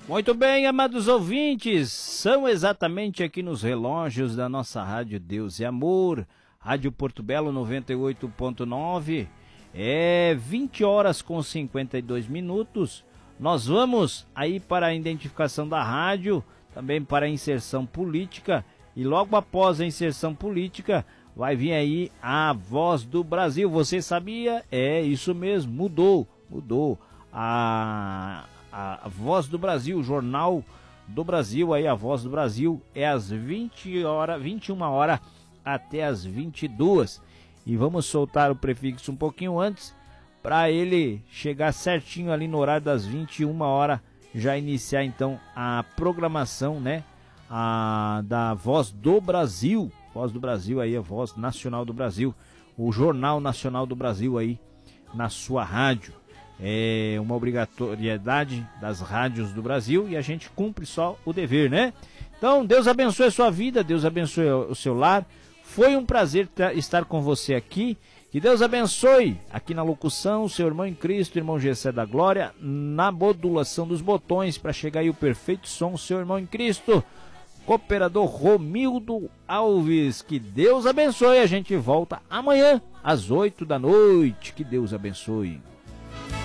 Muito bem, amados ouvintes, são exatamente aqui nos relógios da nossa Rádio Deus e Amor, Rádio Porto Belo 98.9, 20 horas com 52 minutos. Nós vamos aí para a identificação da rádio, também para a inserção política, e logo após a inserção política vai vir aí a Voz do Brasil. Você sabia? É isso mesmo, mudou a Voz do Brasil, o Jornal do Brasil, aí a Voz do Brasil é às 21 horas até às 22. E vamos soltar o prefixo um pouquinho antes, para ele chegar certinho ali no horário das 21 horas, já iniciar então a programação, né, da Voz do Brasil. Voz do Brasil aí, a Voz Nacional do Brasil, o Jornal Nacional do Brasil aí na sua rádio. É uma obrigatoriedade das rádios do Brasil e a gente cumpre só o dever, né? Então, Deus abençoe a sua vida, Deus abençoe o seu lar. Foi um prazer estar com você aqui. Que Deus abençoe aqui na locução, seu irmão em Cristo, irmão Gessé da Glória, na modulação dos botões para chegar aí o perfeito som, seu irmão em Cristo, cooperador Romildo Alves. Que Deus abençoe. A gente volta amanhã às 8 da noite. Que Deus abençoe.